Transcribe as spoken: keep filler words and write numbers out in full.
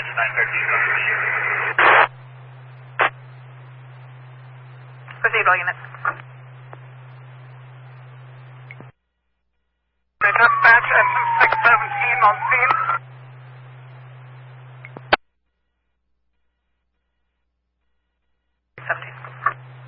Roger, nine thirteen, go to the unit. Proceed, all units. Dispatch at six seventeen on scene.